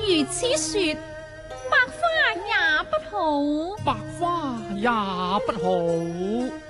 如此說，白花也不好。 白花也不好。